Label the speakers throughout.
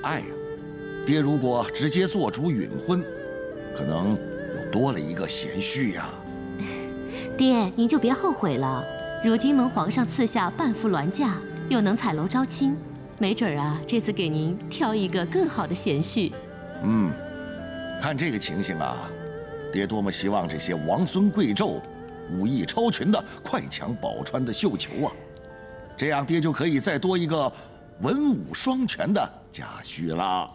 Speaker 1: 爱呀。爹如果直接做主允婚，可能又多了一个贤婿呀。
Speaker 2: 爹，您就别后悔了。如今蒙皇上赐下半副銮驾，又能彩楼招亲，没准啊，这次给您挑一个更好的贤婿。
Speaker 1: 看这个情形啊，爹多么希望这些王孙贵胄武艺超群的快抢宝钏的绣球啊，这样爹就可以再多一个文武双全的家婿啦。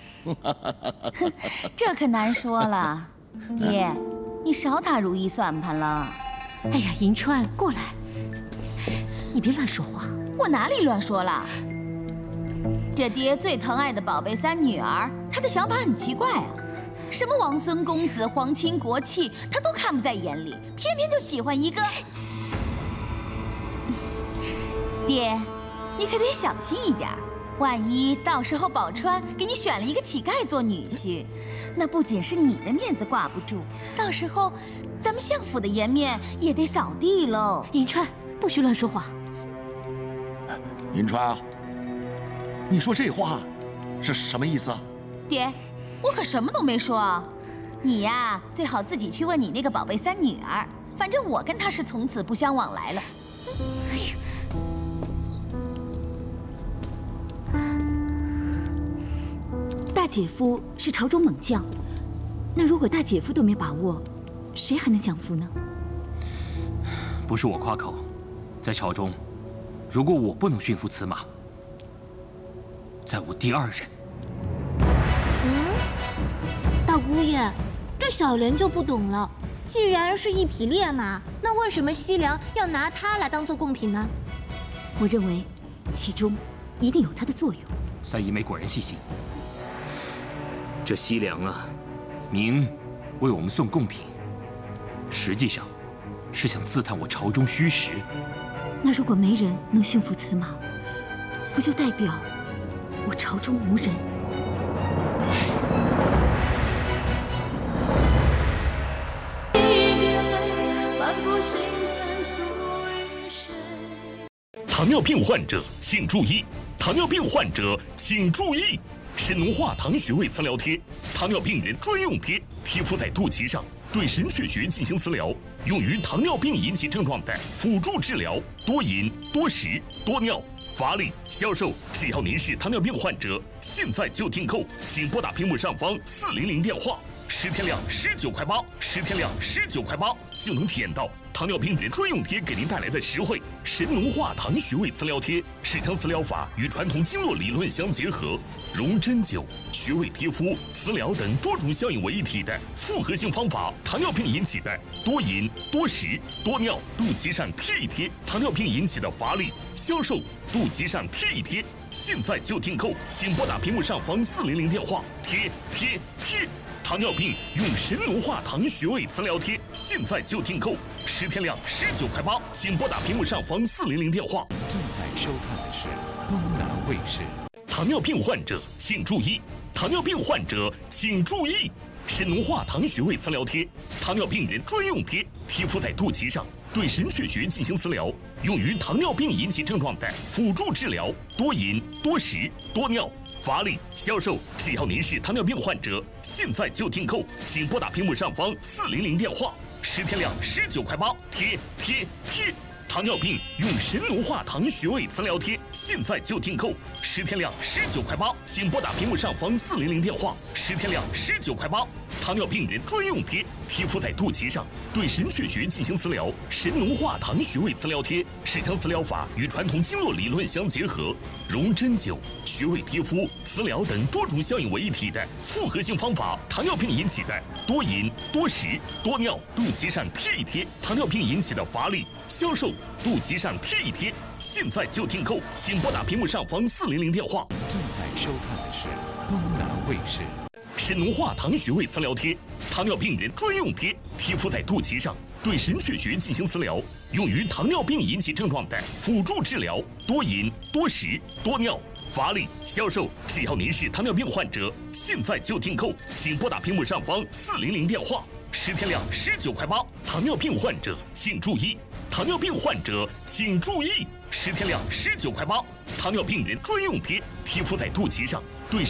Speaker 3: 这可难说了，爹，你少打如意算盘了。
Speaker 2: 哎呀，银川，过来，你别乱说话。
Speaker 3: 我哪里乱说了？这爹最疼爱的宝贝三女儿，她的想法很奇怪啊。什么王孙公子、皇亲国戚，他都看不在眼里，偏偏就喜欢一个。爹，你可得小心一点，万一到时候宝钏给你选了一个乞丐做女婿，那不仅是你的面子挂不住，到时候咱们相府的颜面也得扫地喽。
Speaker 2: 银川，不许乱说话。
Speaker 1: 银川啊，你说这话是什么意思啊？
Speaker 3: 爹，我可什么都没说啊！你呀，最好自己去问你那个宝贝三女儿，反正我跟她是从此不相往来了。
Speaker 2: 哎呀，大姐夫是朝中猛将，那如果大姐夫都没把握，谁还能降服呢？
Speaker 4: 不是我夸口，在朝中，如果我不能驯服此马，再无第二人。
Speaker 5: 大姑爷，这小莲就不懂了。既然是一匹烈马，那为什么西凉要拿它来当做贡品呢？
Speaker 2: 我认为，其中一定有它的作用。
Speaker 4: 三姨妹果然细心。这西凉啊，明为我们送贡品，实际上是想自探我朝中虚实。
Speaker 2: 那如果没人能驯服此马，不就代表我朝中无人？
Speaker 6: 糖尿病患者请注意！糖尿病患者请注意！神农化糖穴位磁疗贴，糖尿病人专用贴，贴敷在肚脐上，对神阙穴进行磁疗，用于糖尿病引起症状的辅助治疗。多饮、多食、多尿、乏力、消瘦。只要您是糖尿病患者，现在就订购，请拨打屏幕上方400电话，10天量19块8，10天量19块8，就能体验到糖尿病人专用贴给您带来的实惠。神农化糖穴位磁疗贴是将磁疗法与传统经络理论相结合，融针灸、穴位贴敷、磁疗等多种效应为一体的复合性方法。糖尿病引起的多饮、多食、多尿，肚脐上贴一贴；糖尿病引起的乏力、消瘦，肚脐上贴一贴。现在就订购，请拨打屏幕上方400电话，贴。糖尿病用神农化糖穴位磁疗贴，现在就订购，10天量19块8，请拨打屏幕上方400电话。
Speaker 7: 正在收看的是东南卫视。
Speaker 6: 糖尿病患者请注意！糖尿病患者请注意！神农化糖穴位磁疗贴，糖尿病人专用贴，贴敷在肚脐上，对神阙穴进行磁疗，用于糖尿病引起症状的辅助治疗。多饮、多食、多尿、乏力、消瘦。只要您是糖尿病患者，现在就订购，请拨打屏幕上方400电话，10天量19块8，贴。糖尿病用神农化糖穴位磁疗贴，现在就订购，10天量19块8，请拨打屏幕上方400电话，10天量19块8。糖尿病人专用贴，贴敷在肚脐上，对神阙穴进行磁疗。神农化糖穴位磁疗贴是将磁疗法与传统经络理论相结合，融针灸、穴位贴敷、磁疗等多种效应为一体的复合性方法。糖尿病引起的多饮、多食、多尿，肚脐上贴一贴；糖尿病引起的乏力、消瘦，肚脐上贴一贴。现在就订购，请拨打屏幕上方400电话。
Speaker 7: 正在收看的是东南卫视。
Speaker 6: 神农化糖穴位磁疗贴，糖尿病人专用贴，贴敷在肚脐上，对神阙穴进行磁疗，用于糖尿病引起症状的辅助治疗。多饮、多食、多尿、乏力、消瘦。只要您是糖尿病患者，现在就订购，请拨打屏幕上方400电话，10天量19块8。糖尿病患者请注意！糖尿病患者请注意！10天量19块8，糖尿病人专用贴，贴敷在肚脐上，对